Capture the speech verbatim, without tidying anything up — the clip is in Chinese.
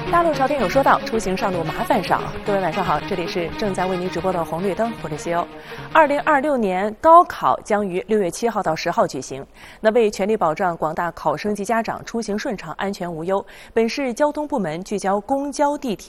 大陆朝天有说到，出行上路麻烦少。各位晚上好，这里是正在为您直播的红绿灯，我是西欧。二零二六年高考将于六月七号到十号举行。那为全力保障广大考生及家长出行顺畅、安全无忧，本市交通部门聚焦公交、地铁。